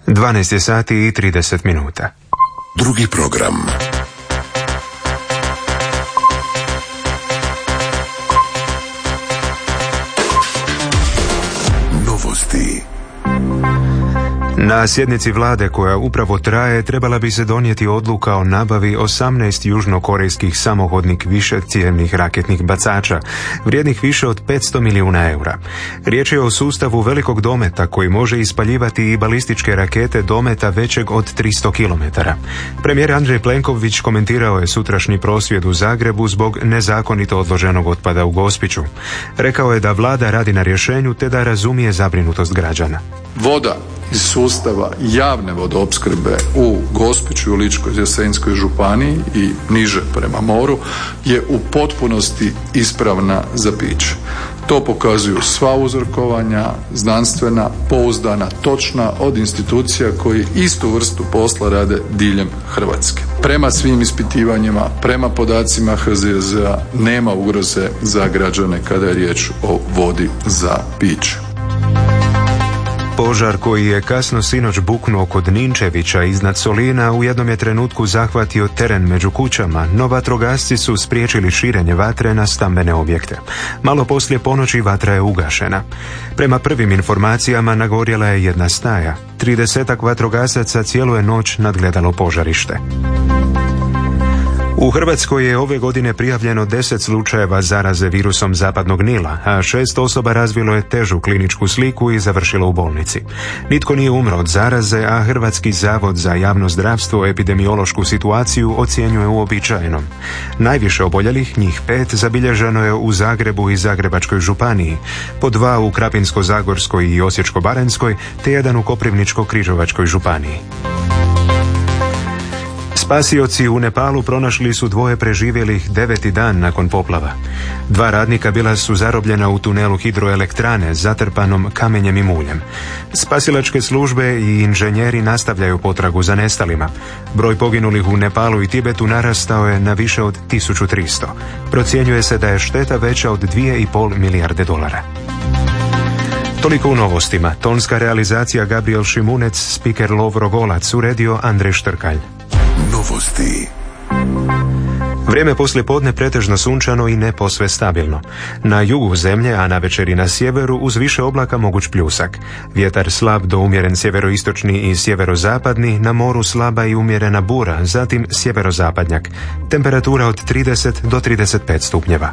12 je sati i 30 minuta. Drugi program. Novosti. Na sjednici vlade koja upravo traje trebala bi se donijeti odluka o nabavi 18 južnokorejskih samohodnih višecjevnih raketnih bacača, vrijednih više od 500 milijuna eura. Riječ je o sustavu velikog dometa koji može ispaljivati i balističke rakete dometa većeg od 300 km. Premijer Andrej Plenković komentirao je sutrašnji prosvjed u Zagrebu zbog nezakonito odloženog otpada u Gospiću. Rekao je da vlada radi na rješenju te da razumije zabrinutost građana. Voda iz sustava javne vodoopskrbe u Gospiću i u Ličko-senjskoj županiji i niže prema moru je u potpunosti ispravna za piće. To pokazuju sva uzorkovanja, znanstvena, pouzdana, točna od institucija koji istu vrstu posla rade diljem Hrvatske. Prema svim ispitivanjima, prema podacima HZZ-a nema ugroze za građane kada je riječ o vodi za piće. Požar koji je kasno sinoć buknuo kod Ninčevića iznad Solina u jednom je trenutku zahvatio teren među kućama, no vatrogasci su spriječili širenje vatre na stambene objekte. Malo poslije ponoći vatra je ugašena. Prema prvim informacijama nagorjela je jedna staja. 30-ak vatrogasaca cijelu je noć nadgledalo požarište. U Hrvatskoj je ove godine prijavljeno 10 slučajeva zaraze virusom zapadnog Nila, a 6 osoba razvilo je težu kliničku sliku i završilo u bolnici. Nitko nije umro od zaraze, a Hrvatski zavod za javno zdravstvo epidemiološku situaciju ocjenjuje uobičajenom. Najviše oboljelih, njih 5, zabilježeno je u Zagrebu i Zagrebačkoj županiji, po 2 u Krapinsko-zagorskoj i Osječko-baranjskoj, te 1 u Koprivničko-križevačkoj županiji. Spasioci u Nepalu pronašli su 2 preživjelih 9. dan nakon poplava. 2 radnika bila su zarobljena u tunelu hidroelektrane zatrpanom kamenjem i muljem. Spasilačke službe i inženjeri nastavljaju potragu za nestalima. Broj poginulih u Nepalu i Tibetu narastao je na više od 1300. Procjenjuje se da je šteta veća od 2,5 milijarde dolara. Toliko u novostima. Tonska realizacija Gabriel Šimunec, spiker Lovro Golac, uredio Andrej Štrkalj. Novosti. Vrijeme poslijepodne pretežno sunčano i ne posve stabilno. Na jugu zemlje, a navečer i na sjeveru, uz više oblaka moguć pljusak. Vjetar slab do umjeren sjeveroistočni i sjeverozapadni, na moru slaba i umjerena bura, zatim sjeverozapadnjak. Temperatura od 30 do 35 stupnjeva.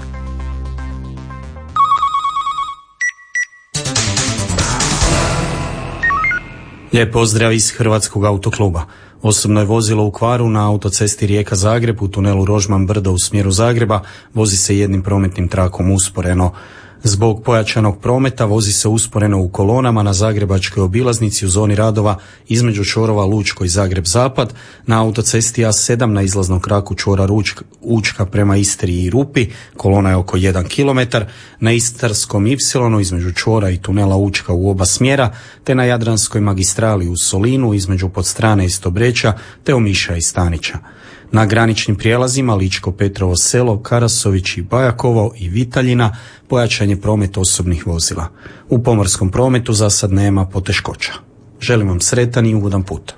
Lijep pozdrav iz Hrvatskog autokluba. Osobno je vozilo u kvaru na autocesti Rijeka-Zagreb u tunelu Rožman Brdo u smjeru Zagreba, vozi se jednim prometnim trakom usporeno. Zbog pojačanog prometa vozi se usporeno u kolonama na zagrebačkoj obilaznici u zoni radova između čvorova Lučko i Zagreb-Zapad, na autocesti A7 na izlaznom kraku čvora Učka prema Istri i Rupi, kolona je oko 1 km, na Istarskom Y između čvora i tunela Učka u oba smjera, te na Jadranskoj magistrali u Solinu između Podstrane i Stobreča, te Omiša i Stanića. Na graničnim prijelazima Ličko-Petrovo selo, Karasović i Bajakovo i Vitaljina pojačan je promet osobnih vozila. U pomorskom prometu za sad nema poteškoća. Želim vam sretan i ugodan put.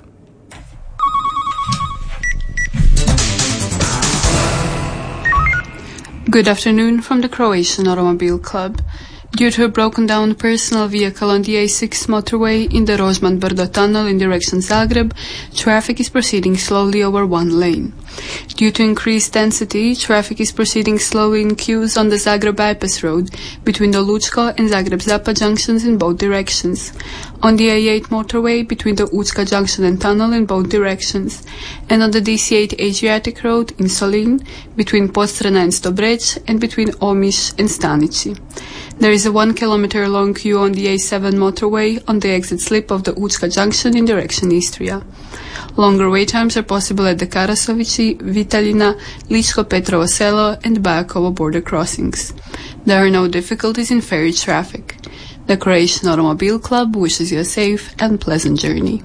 Good afternoon from the Croatian Automobile Club. Due to a broken down personal vehicle on the A6 motorway in the Rožman Brdo tunnel in direction Zagreb, traffic is proceeding slowly over one lane. Due to increased density, traffic is proceeding slowly in queues on the Zagreb bypass road between the Lučko and Zagreb-Zapad junctions in both directions, on the A8 motorway between the Učka junction and tunnel in both directions, and on the DC8 Adriatic road in Solin between Podstrana and Stobreć and between Omiš and Stanići. There is a 1 kilometer long queue on the A7 motorway on the exit slip of the Učka junction in direction Istria. Longer wait times are possible at the Karasovići, Vitaljina, Ličko-Petrovo selo and Bajakovo border crossings. There are no difficulties in ferry traffic. The Croatian Automobile Club wishes you a safe and pleasant journey.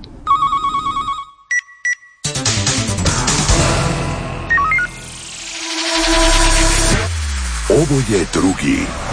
Ovo je drugi